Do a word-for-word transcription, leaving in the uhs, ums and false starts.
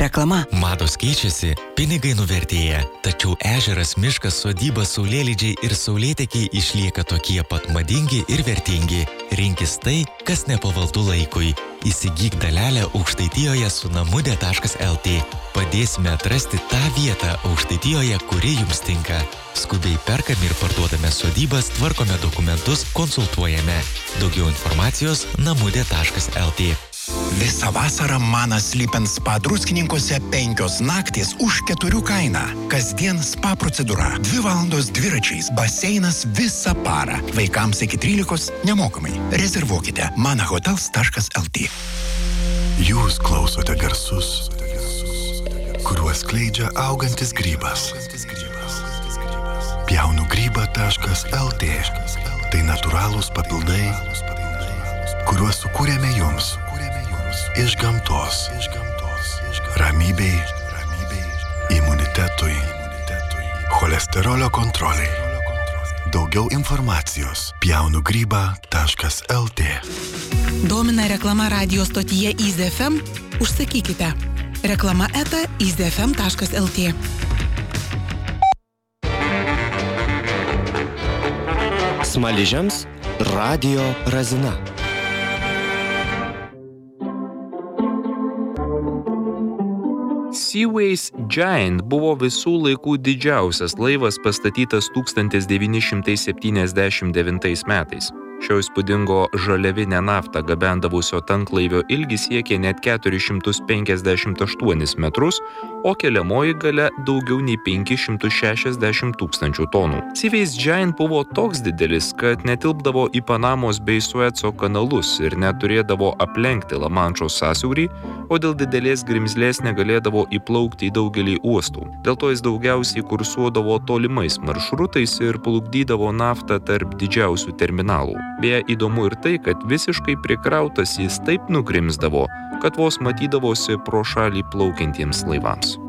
Reklama. Mados keičiasi, pinigai nuvertėja, tačiau ežeras, miškas, sodyba, saulėlydžiai ir saulėtekiai išlieka tokie pat madingi ir vertingi. Rinkis tai, kas nepavaldu laikui. Įsigyk dalelę Aukštaitijoje su namude taškas lt. Padėsime atrasti tą vietą Aukštaitijoje, kuri jums tinka. Skubiai perkame ir parduodame sodybas, tvarkome dokumentus, konsultuojame. Daugiau informacijos namude taškas lt. Visą vasarą Manas Sleep and Spa Druskininkuose penkios naktys už keturių kainą. Kasdien spa procedūra, dvi valandos dviračiais, baseinas visą parą. Vaikams iki trylikos nemokamai. Rezervuokite manahotels taškas lt. Jūs klausote garsus, kuriuos skleidžia augantis grybas. pjaunu grybą taškas lt. Tai natūralūs papildai, kuriuos sukūrėme jums. Iš gamtos. Ramybei, imunitetui, cholesterolio kontroliai. Daugiau informacijos pjaunu grybą taškas lt. Domina reklama radio stotyje Easy F M? Užsakykite. Reklama eta easy f m taškas lt. Smaližiams radio Razina. Seaways Giant buvo visų laikų didžiausias laivas pastatytas tūkstantis devyni šimtai septyniasdešimt devintais metais. Šio įspūdingo žaliavinę naftą gabendavusio tanklaivio ilgis siekė net keturis šimtus penkiasdešimt aštuonis metrus, o keliamoji galia daugiau nei penkis šimtus šešiasdešimt tūkstančių tonų. Seaways Giant buvo toks didelis, kad netilpdavo į Panamos bei Sueco kanalus ir neturėdavo aplenkti Lamanšo sąsiaurį, o dėl didelės grimzlės negalėdavo įplaukti į daugelį uostų. Dėl to jis daugiausiai kursuodavo tolimais maršrutais ir plukdydavo naftą tarp didžiausių terminalų. Beje, įdomu ir tai, kad visiškai prikrautas jis taip nugrimzdavo, kad vos matydavosi pro šalį plaukiantiems laivams.